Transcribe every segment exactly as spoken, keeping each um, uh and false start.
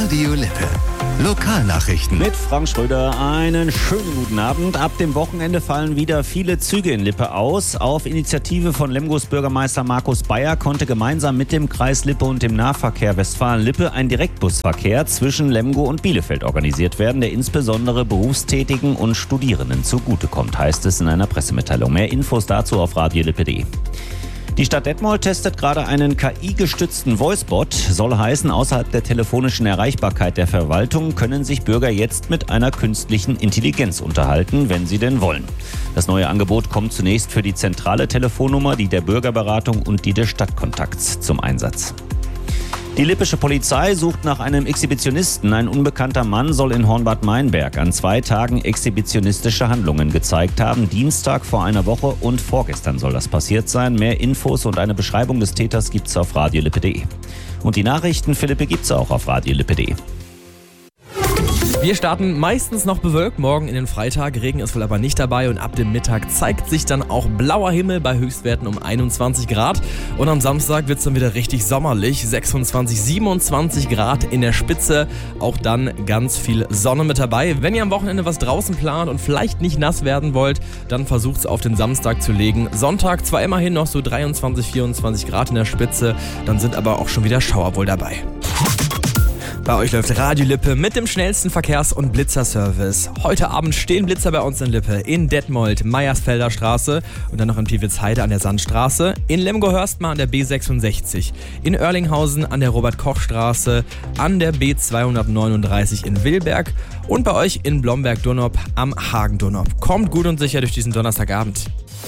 Radio Lippe. Lokalnachrichten. Mit Frank Schröder einen schönen guten Abend. Ab dem Wochenende fallen wieder viele Züge in Lippe aus. Auf Initiative von Lemgos Bürgermeister Markus Bayer konnte gemeinsam mit dem Kreis Lippe und dem Nahverkehr Westfalen-Lippe ein Direktbusverkehr zwischen Lemgo und Bielefeld organisiert werden, der insbesondere Berufstätigen und Studierenden zugutekommt, heißt es in einer Pressemitteilung. Mehr Infos dazu auf radiolippe punkt de. Die Stadt Detmold testet gerade einen K I-gestützten Voicebot. Soll heißen, außerhalb der telefonischen Erreichbarkeit der Verwaltung können sich Bürger jetzt mit einer künstlichen Intelligenz unterhalten, wenn sie denn wollen. Das neue Angebot kommt zunächst für die zentrale Telefonnummer, die der Bürgerberatung und die des Stadtkontakts zum Einsatz. Die lippische Polizei sucht nach einem Exhibitionisten. Ein unbekannter Mann soll in Hornbad-Meinberg an zwei Tagen exhibitionistische Handlungen gezeigt haben. Dienstag vor einer Woche und vorgestern soll das passiert sein. Mehr Infos und eine Beschreibung des Täters gibt's auf radiolippe punkt de. Und die Nachrichten für Lippe gibt's auch auf radiolippe punkt de. Wir starten meistens noch bewölkt, morgen in den Freitag. Regen ist wohl aber nicht dabei und ab dem Mittag zeigt sich dann auch blauer Himmel bei Höchstwerten um einundzwanzig Grad. Und am Samstag wird es dann wieder richtig sommerlich, sechsundzwanzig, siebenundzwanzig Grad in der Spitze. Auch dann ganz viel Sonne mit dabei. Wenn ihr am Wochenende was draußen plant und vielleicht nicht nass werden wollt, dann versucht es auf den Samstag zu legen. Sonntag zwar immerhin noch so dreiundzwanzig, vierundzwanzig Grad in der Spitze, dann sind aber auch schon wieder Schauer wohl dabei. Bei euch läuft Radio Lippe mit dem schnellsten Verkehrs- und Blitzerservice. Heute Abend stehen Blitzer bei uns in Lippe, in Detmold, Meiersfelder Straße und dann noch in Piewitzheide an der Sandstraße, in Lemgo-Hörstmar an der B sechsundsechzig, in Oerlinghausen an der Robert-Koch-Straße, an der B zweihundertneununddreißig in Wilberg und bei euch in Blomberg-Donop am Hagen-Donop. Kommt gut und sicher durch diesen Donnerstagabend.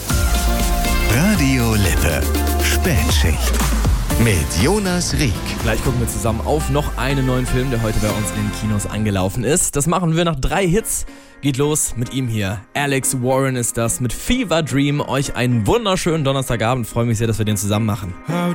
Radio Lippe. Spätschicht. Mit Jonas Rieck. Gleich gucken wir zusammen auf noch einen neuen Film, der heute bei uns in den Kinos angelaufen ist. Das machen wir nach drei Hits. Geht los mit ihm hier. Alex Warren ist das mit Fever Dream. Euch einen wunderschönen Donnerstagabend. Freue mich sehr, dass wir den zusammen machen.